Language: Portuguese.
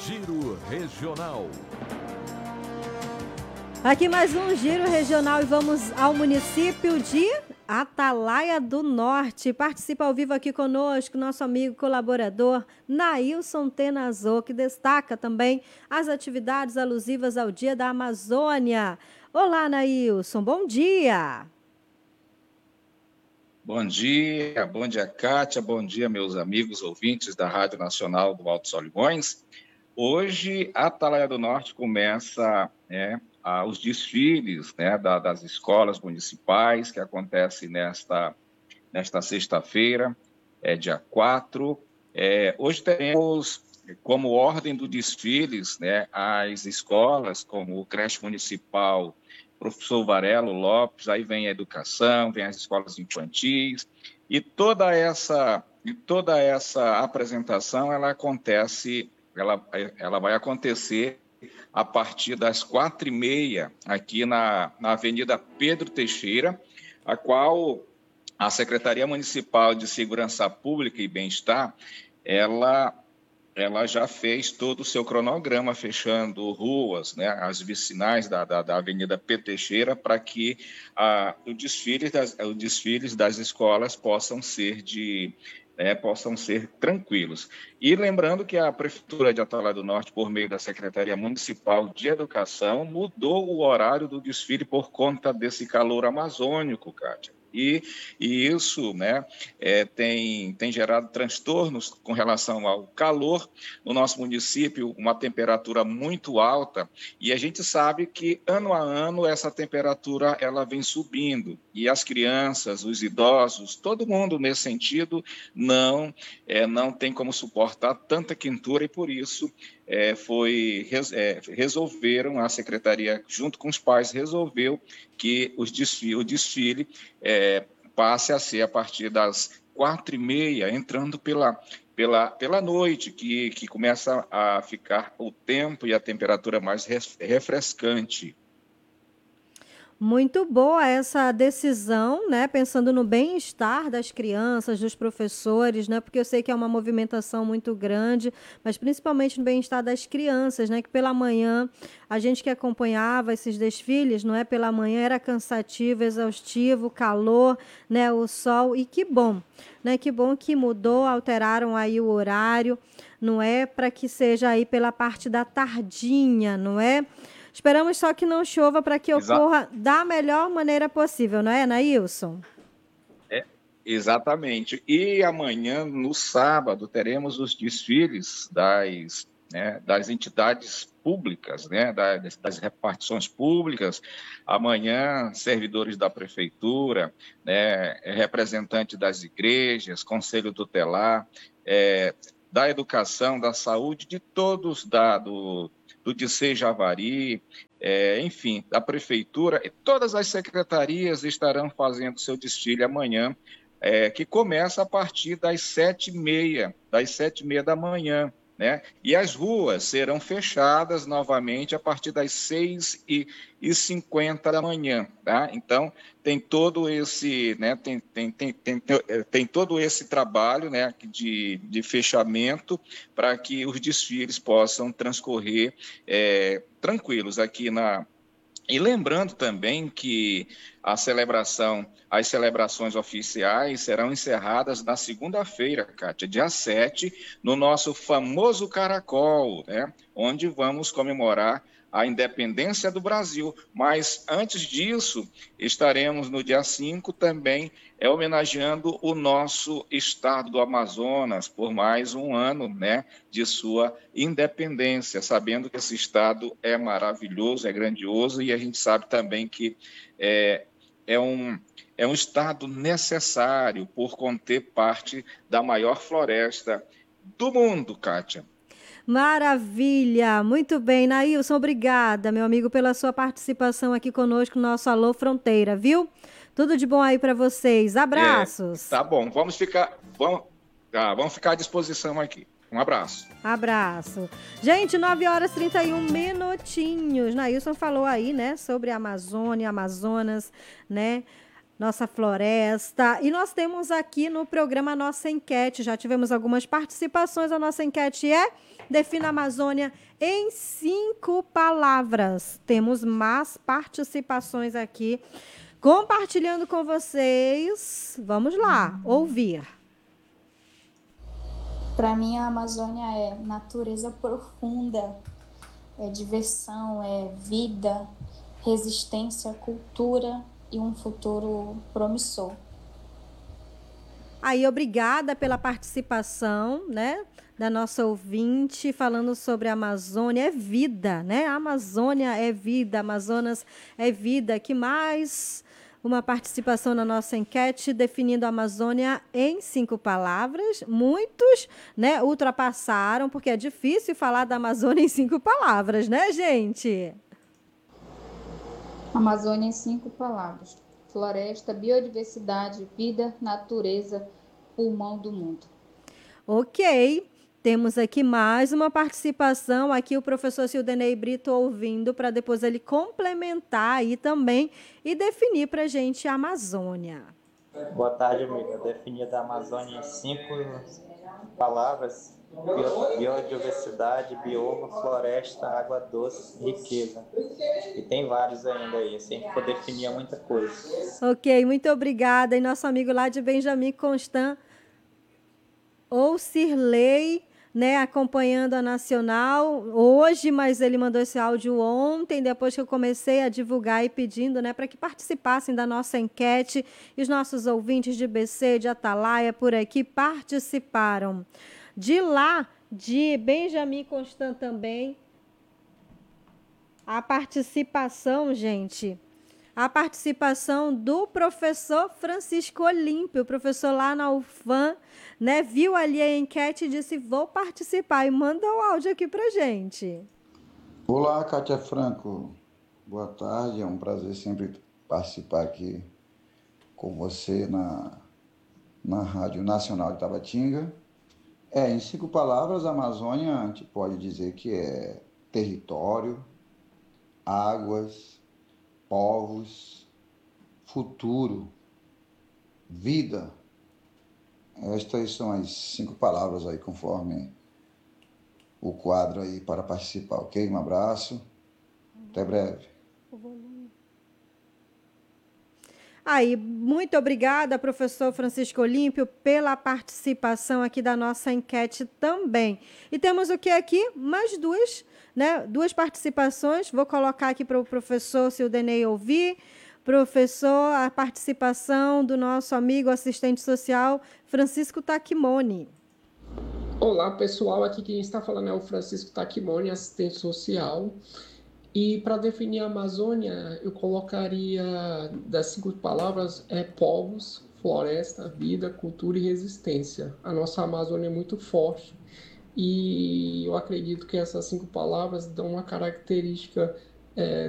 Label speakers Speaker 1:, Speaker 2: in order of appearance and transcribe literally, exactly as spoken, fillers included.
Speaker 1: Giro Regional.
Speaker 2: Aqui mais um Giro Regional e vamos ao município de Atalaia do Norte. Participa ao vivo aqui conosco nosso amigo colaborador Nailson Tenazô, que destaca também as atividades alusivas ao Dia da Amazônia. Olá, Nailson, bom dia!
Speaker 3: Bom dia, bom dia, Kátia, bom dia, meus amigos ouvintes da Rádio Nacional do Alto Solimões. Hoje, a Atalaia do Norte começa né, a, os desfiles né, da, das escolas municipais, que acontece nesta, nesta sexta-feira, é, dia quatro. É, hoje teremos como ordem do desfiles né, as escolas, como o Creche Municipal Professor Varelo Lopes, aí vem a educação, vem as escolas infantis, e toda essa, e toda essa apresentação, ela acontece, ela, ela vai acontecer a partir das quatro e meia, aqui na, na Avenida Pedro Teixeira, a qual a Secretaria Municipal de Segurança Pública e Bem-Estar, ela... ela já fez todo o seu cronograma, fechando ruas, né, as vicinais da, da, da Avenida Pedro Teixeira, para que ah, o desfile das, os desfiles das escolas possam ser, de, né, possam ser tranquilos. E lembrando que a Prefeitura de Atalaia do Norte, por meio da Secretaria Municipal de Educação, mudou o horário do desfile por conta desse calor amazônico, Kátia. E, e isso né, é, tem, tem gerado transtornos com relação ao calor no nosso município, uma temperatura muito alta, e a gente sabe que ano a ano essa temperatura ela vem subindo, e as crianças, os idosos, todo mundo nesse sentido não, é, não tem como suportar tanta quentura, e por isso é, foi, é, resolveram, a secretaria junto com os pais resolveu que os desfile, o desfile é, passe a ser a partir das quatro e meia, entrando pela, pela, pela noite, que, que começa a ficar o tempo e a temperatura mais refrescante.
Speaker 2: Muito boa essa decisão, né? Pensando no bem-estar das crianças, dos professores, né? Porque eu sei que é uma movimentação muito grande, mas principalmente no bem-estar das crianças, né? Que pela manhã, a gente que acompanhava esses desfiles, não é? Pela manhã era cansativo, exaustivo, calor, né? O sol, e que bom, né? Que bom que mudou, alteraram aí o horário, não é? Para que seja aí pela parte da tardinha, não é? Esperamos só que não chova para que ocorra Exa- da melhor maneira possível, não é, Nailson?
Speaker 3: É, exatamente. E amanhã, no sábado, teremos os desfiles das, né, das entidades públicas, né, das, das repartições públicas. Amanhã, servidores da prefeitura, né, representantes das igrejas, conselho tutelar, é, da educação, da saúde, de todos da, do do D C Javari, é, enfim, da Prefeitura, e todas as secretarias estarão fazendo seu desfile amanhã, é, que começa a partir das sete e meia, das sete e meia da manhã, né? E as ruas serão fechadas novamente a partir das seis e cinquenta da manhã, tá? Então, tem todo esse, né, tem, tem, tem, tem, tem todo esse trabalho, né, de, de fechamento para que os desfiles possam transcorrer é, tranquilos aqui na... E lembrando também que a celebração, as celebrações oficiais serão encerradas na segunda-feira, Kátia, dia sete, no nosso famoso Caracol, né, onde vamos comemorar a independência do Brasil. Mas, antes disso, estaremos no dia cinco também é, homenageando o nosso estado do Amazonas por mais um ano, né, de sua independência, sabendo que esse estado é maravilhoso, é grandioso, e a gente sabe também que é, é, um, é um estado necessário por conter parte da maior floresta do mundo, Kátia.
Speaker 2: Maravilha, muito bem, Nailson, obrigada, meu amigo, pela sua participação aqui conosco no nosso Alô Fronteira, viu? Tudo de bom aí para vocês, abraços.
Speaker 3: É, tá bom, vamos ficar, vamos, tá, vamos ficar à disposição aqui. Um abraço.
Speaker 2: Abraço. Gente, nove horas e trinta e um minutinhos. Nailson falou aí, né, sobre a Amazônia, Amazonas, né? nossa floresta. E nós temos aqui no programa a nossa enquete, já tivemos algumas participações. A nossa enquete é: defina a Amazônia em cinco palavras. Temos mais participações aqui, compartilhando com vocês. Vamos lá, ouvir.
Speaker 4: Para mim, a Amazônia é natureza profunda, é diversão, é vida, resistência, cultura e um futuro promissor.
Speaker 2: Aí, obrigada pela participação, né, da nossa ouvinte, falando sobre a Amazônia. É vida, né? A Amazônia é vida, Amazonas é vida. Que mais? Uma participação na nossa enquete, definindo a Amazônia em cinco palavras. Muitos, né, ultrapassaram, porque é difícil falar da Amazônia em cinco palavras, né, gente?
Speaker 4: Amazônia em cinco palavras: floresta, biodiversidade, vida, natureza, pulmão do mundo.
Speaker 2: Ok. Temos aqui mais uma participação, aqui o professor Sildenei Brito ouvindo, para depois ele complementar aí também e definir para a gente a Amazônia.
Speaker 5: Boa tarde, amiga. Definida a Amazônia em cinco palavras: bio- biodiversidade, bioma, floresta, água doce, riqueza. E tem vários ainda aí, assim, for definir muita coisa.
Speaker 2: Ok, muito obrigada. E nosso amigo lá de Benjamin Constant, ou Cirlei, né, acompanhando a Nacional hoje, mas ele mandou esse áudio ontem, depois que eu comecei a divulgar e pedindo, né, para que participassem da nossa enquete. E os nossos ouvintes de B C, de Atalaia, por aqui, participaram. De lá, de Benjamin Constant também, a participação, gente... A participação do professor Francisco Olímpio, o professor lá na U F A M, né, viu ali a enquete e disse: vou participar, e manda o áudio aqui pra gente.
Speaker 6: Olá, Kátia Franco. Boa tarde, é um prazer sempre participar aqui com você na, na Rádio Nacional de Tabatinga. É, em cinco palavras, a Amazônia, a gente pode dizer que é território, águas, povos, futuro, vida. Estas são as cinco palavras aí, conforme o quadro aí para participar, ok? Um abraço, até breve.
Speaker 2: Aí, muito obrigada, professor Francisco Olímpio, pela participação aqui da nossa enquete também. E temos o que aqui? Mais duas, né? Duas participações. Vou colocar aqui para o professor Sildenei ouvir. Professor, a participação do nosso amigo assistente social, Francisco Takimoni.
Speaker 7: Olá, pessoal. Aqui quem está falando é o Francisco Takimoni, assistente social. E para definir a Amazônia, eu colocaria das cinco palavras é povos, floresta, vida, cultura e resistência. A nossa Amazônia é muito forte e eu acredito que essas cinco palavras dão uma característica é,